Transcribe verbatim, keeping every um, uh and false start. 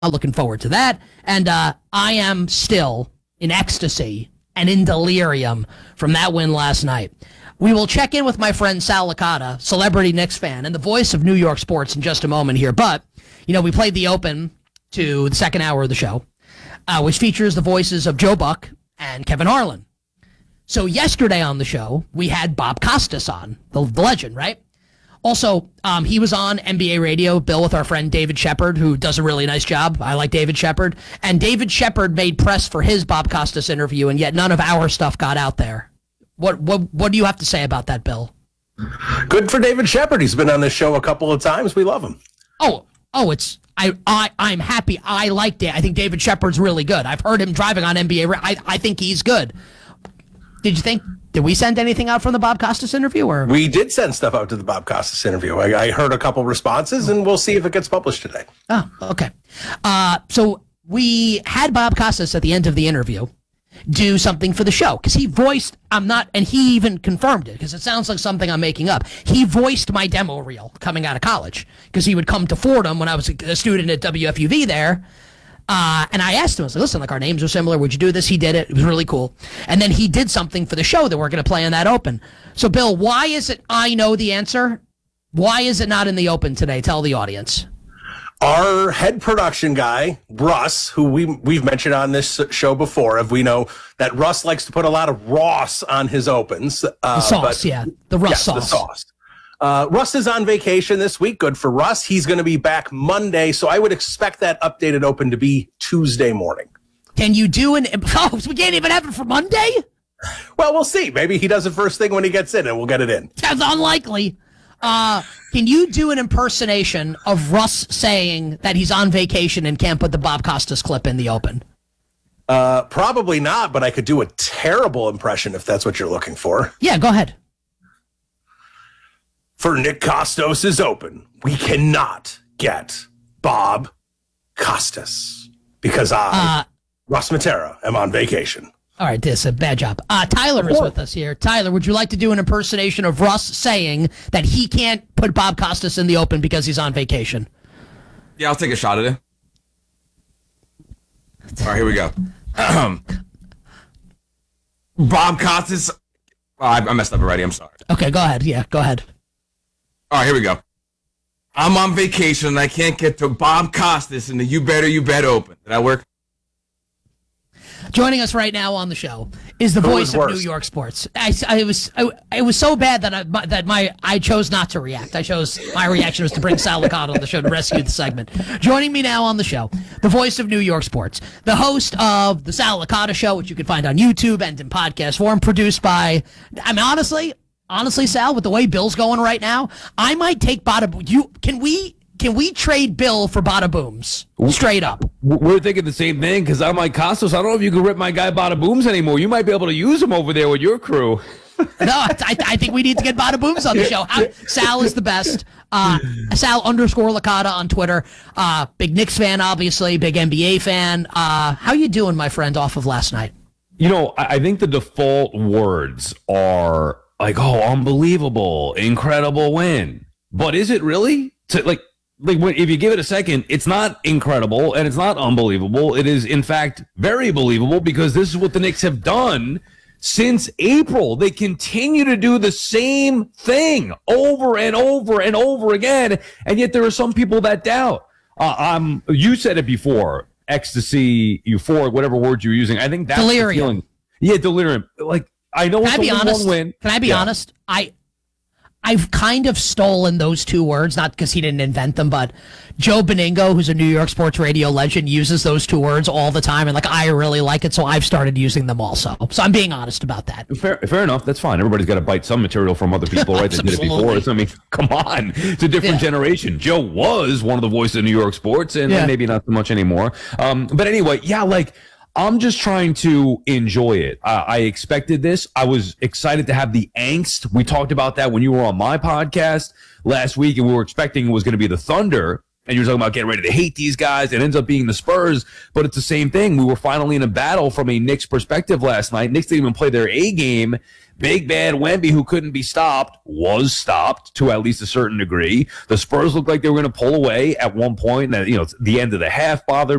Looking forward to that. And uh, I am still in ecstasy and in delirium from that win last night. We will check in with my friend Sal Licata, celebrity Knicks fan, and the voice of New York sports in just a moment here. But, you know, we played the open to the second hour of the show, uh, which features the voices of Joe Buck and Kevin Harlan. So yesterday on the show, we had Bob Costas on, the, the legend, right? Also, um, he was on N B A radio, Bill, with our friend David Shepard, who does a really nice job. I like David Shepard. And David Shepard made press for his Bob Costas interview, and yet none of our stuff got out there. What what what do you have to say about that, Bill? Good for David Shepard. He's been on this show a couple of times. We love him. Oh, oh, it's I I I'm happy. I like it. I think David Shepard's really good. I've heard him driving on N B A. I I think he's good. Did you think? Did we send anything out from the Bob Costas interview? Or we did send stuff out to the Bob Costas interview. I, I heard a couple responses, and we'll see if it gets published today. Oh, okay. Uh, so we had Bob Costas at the end of the interview do something for the show because he voiced. I'm not, and he even confirmed it because it sounds like something I'm making up. He voiced my demo reel coming out of college because he would come to Fordham when I was a student at W F U V there. Uh, and I asked him, I was like, listen, like our names are similar. Would you do this? He did it. It was really cool. And then he did something for the show that we're going to play in that open. So, Bill, why is it I know the answer? Why is it not in the open today? Tell the audience. Our head production guy, Russ, who we, we've mentioned on this show before, if we know that Russ likes to put a lot of Ross on his opens. Uh, the sauce, but, yeah. The Russ yes, sauce. The sauce. Uh, Russ is on vacation this week. Good for Russ. He's going to be back Monday, so I would expect that updated open to be Tuesday morning. Can you do an... Oh, we can't even have it for Monday? Well, we'll see. Maybe he does it first thing when he gets in, and we'll get it in. That's unlikely. Uh, can you do an impersonation of Russ saying that he's on vacation and can't put the Bob Costas clip in the open? Uh, probably not, but I could do a terrible impression if that's what you're looking for. Yeah, go ahead. For Nick Costos is open. We cannot get Bob Costas because I, uh, Russ Matera, am on vacation. All right, this is a bad job. Uh, Tyler is with us here. Tyler, would you like to do an impersonation of Russ saying that he can't put Bob Costas in the open because he's on vacation? Yeah, I'll take a shot at it. All right, here we go. Bob Costas. Oh, I, I messed up already. I'm sorry. Okay, go ahead. Yeah, go ahead. All right, here we go. I'm on vacation and I can't get to Bob Costas in the You Better You Bet Open. Did that work? Joining us right now on the show is the Who voice was of worse? New York sports. I, I was I, it was so bad that I that my I chose not to react. I chose my reaction was to bring Sal Licata on the show to rescue the segment. Joining me now on the show, the voice of New York sports, the host of the Sal Licata Show, which you can find on YouTube and in podcast form, produced by. I mean, honestly. Honestly, Sal, with the way Bill's going right now, I might take Bada. You can we can we trade Bill for Bada Booms straight up? We're thinking the same thing because I'm like Costos. I don't know if you can rip my guy Bada Booms anymore. You might be able to use him over there with your crew. No, I, I think we need to get Bada Booms on the show. How, Sal is the best. Uh, Sal underscore Licata on Twitter. Uh, big Knicks fan, obviously. Big N B A fan. Uh, how you doing, my friend, off of last night? You know, I think the default words are like, oh, unbelievable, incredible win. But is it really? To, like, like when, if you give it a second, it's not incredible and it's not unbelievable. It is, in fact, very believable because this is what the Knicks have done since April. They continue to do the same thing over and over and over again, and yet there are some people that doubt. Uh, um, you said it before, ecstasy, euphoric, whatever word you're using. I think that's delirium. The feeling. Yeah, delirium. Like, I know it's only one win. Can I be yeah. honest? I, I've kind of stolen those two words, not because he didn't invent them, but Joe Beningo, who's a New York sports radio legend, uses those two words all the time, and like I really like it, so I've started using them also. So I'm being honest about that. Fair, fair enough. That's fine. Everybody's got to bite some material from other people, right? That did it before. So, I mean, come on. It's a different yeah. generation. Joe was one of the voices of New York sports, and yeah. maybe not so much anymore. Um, but anyway, yeah, like, I'm just trying to enjoy it. Uh, I expected this. I was excited to have the angst. We talked about that when you were on my podcast last week, and we were expecting it was going to be the Thunder. and you're talking about getting ready to hate these guys. It ends up being the Spurs, but it's the same thing. We were finally in a battle from a Knicks perspective last night. Knicks didn't even play their A game. Big bad Wemby, who couldn't be stopped, was stopped to at least a certain degree. The Spurs looked like they were going to pull away at one point. And, you know, the end of the half bothered